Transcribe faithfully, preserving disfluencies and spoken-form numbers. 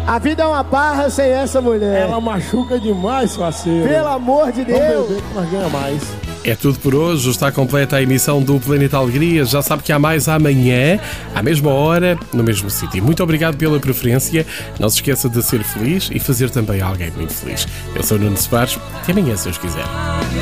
A vida é uma barra sem essa mulher. Ela machuca demais, parceiro. Pelo amor de Deus. Vamos beber que nós ganhamos mais. É tudo por hoje, está completa a emissão do Planeta Alegria. Já sabe que há mais amanhã, à mesma hora, no mesmo sítio. Muito obrigado pela preferência. Não se esqueça de ser feliz e fazer também alguém muito feliz. Eu sou o Nuno Soares. Até amanhã, se Deus quiser.